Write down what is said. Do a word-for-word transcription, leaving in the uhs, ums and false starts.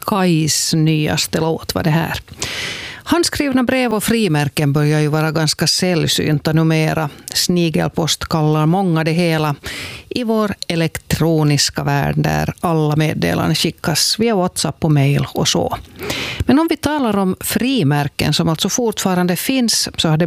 Kais nyaste låt var det här. Handskrivna brev och frimärken börjar ju vara ganska sällsynta numera. Snigelpost kallar många det hela i vår elektroniska värld där alla meddelanden skickas via WhatsApp och mail och så. Men om vi talar om frimärken som alltså fortfarande finns så har det